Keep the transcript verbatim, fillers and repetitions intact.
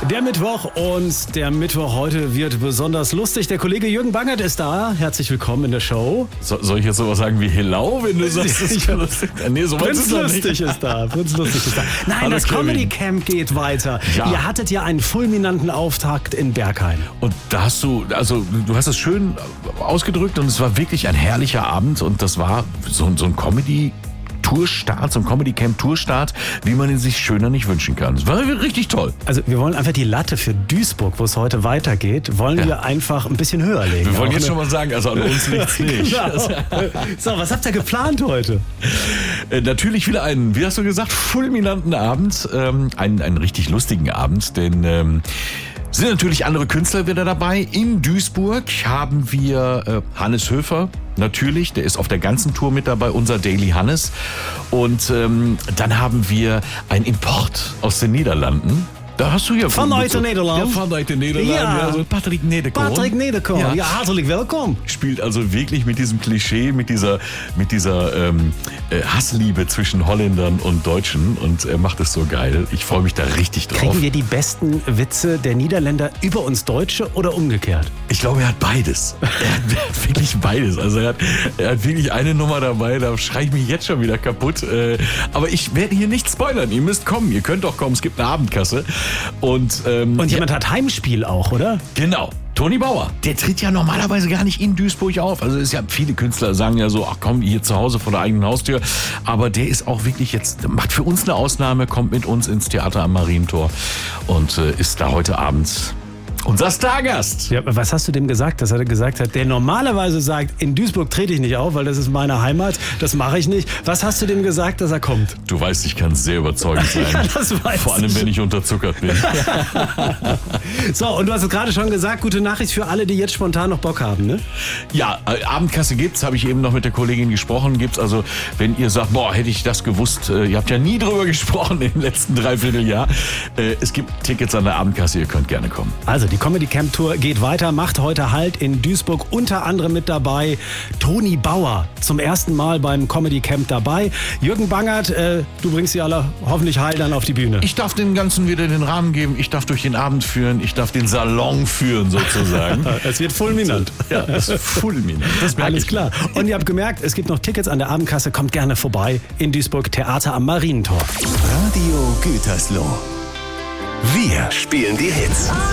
Der Mittwoch und der Mittwoch heute wird besonders lustig. Der Kollege Jürgen Bangert ist da. Herzlich willkommen in der Show. So, soll ich jetzt sowas sagen wie Hello, wenn du sagst, das ist lustig? Nee, so Prinz ist Lustig ist da. Prinz Lustig ist da. Nein, Hallo, das Kevin. Comedy Camp geht weiter. Ja. Ihr hattet ja einen fulminanten Auftakt in Bergheim. Und da hast du, also du hast es schön ausgedrückt und es war wirklich ein herrlicher Abend und das war so, so ein Comedy Tourstart, so ein Comedy Camp Tourstart, wie man ihn sich schöner nicht wünschen kann. Es war richtig toll. Also wir wollen einfach die Latte für Duisburg, wo es heute weitergeht, wollen Ja. wir einfach ein bisschen höher legen. Wir wollen Auch jetzt eine- schon mal sagen, also an uns liegt's nicht. Genau. So, was habt ihr geplant heute? Äh, natürlich wieder einen, wie hast du gesagt, fulminanten Abend. Ähm, einen, einen richtig lustigen Abend, denn ähm, sind natürlich andere Künstler wieder dabei. In Duisburg haben wir äh, Hannes Höfer, natürlich, der ist auf der ganzen Tour mit dabei, unser Daily Hannes. Und ähm, dann haben wir einen Import aus den Niederlanden. Da hast du ja Van uit de Nederland. Ja, van uit de Nederland. Ja. Ja, so Patrick Nederkorn. Patrick Nederkorn. Ja. Ja. herzlich willkommen. Spielt also wirklich mit diesem Klischee, mit dieser, mit dieser ähm, äh, Hassliebe zwischen Holländern und Deutschen und er macht es so geil. Ich freue mich da richtig drauf. Kriegen wir die besten Witze der Niederländer über uns Deutsche oder umgekehrt? Ich glaube, er hat beides. Er hat, er hat wirklich beides. Also er hat, er hat wirklich eine Nummer dabei, da schreie ich mich jetzt schon wieder kaputt. Äh, aber ich werde hier nicht spoilern. Ihr müsst kommen, ihr könnt doch kommen. Es gibt eine Abendkasse. Und, ähm, Und ja, jemand hat Heimspiel auch, oder? genau. Toni Bauer, der tritt ja normalerweise gar nicht in Duisburg auf. Also es ist ja, viele Künstler sagen ja so, ach komm, hier zu Hause vor der eigenen Haustür. Aber der ist auch wirklich jetzt, macht für uns eine Ausnahme, kommt mit uns ins Theater am Marientor und äh, ist da heute Abend unser Stargast. Ja, was hast du dem gesagt, dass er gesagt hat, der normalerweise sagt, in Duisburg trete ich nicht auf, weil das ist meine Heimat, das mache ich nicht. Was hast du dem gesagt, dass er kommt? Du weißt, ich kann sehr überzeugend sein. Ja, das weiß Vor allem, ich. wenn ich unterzuckert bin. So, und du hast es gerade schon gesagt, gute Nachricht für alle, die jetzt spontan noch Bock haben, ne? Ja, äh, Abendkasse gibt's, habe ich eben noch mit der Kollegin gesprochen. Gibt's also, wenn ihr sagt, boah, hätte ich das gewusst, äh, ihr habt ja nie drüber gesprochen im letzten Dreivierteljahr. Äh, es gibt Tickets an der Abendkasse, ihr könnt gerne kommen. Also, die Comedy Camp Tour geht weiter, macht heute Halt in Duisburg. Unter anderem mit dabei Toni Bauer, zum ersten Mal beim Comedy Camp dabei. Jürgen Bangert, äh, du bringst sie alle hoffentlich heil dann auf die Bühne. Ich darf dem Ganzen wieder den Rahmen geben, ich darf durch den Abend führen, ich darf den Salon führen sozusagen. Es wird fulminant. Ja, das ist fulminant. Das merke Alles ich. klar. Und ihr habt gemerkt, es gibt noch Tickets an der Abendkasse. Kommt gerne vorbei in Duisburg, Theater am Marientor. Radio Gütersloh. Wir spielen die Hits.